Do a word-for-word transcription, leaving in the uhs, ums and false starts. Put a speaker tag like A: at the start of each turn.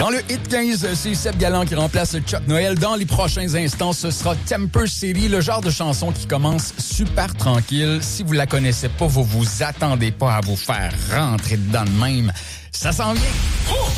A: Dans le Hit quinze, c'est Seb Galland qui remplace Chuck Noël. Dans les prochains instants, ce sera Temper City, le genre de chanson qui commence super tranquille. Si vous la connaissez pas, vous vous attendez pas à vous faire rentrer dedans de même. Ça s'en vient. Oh!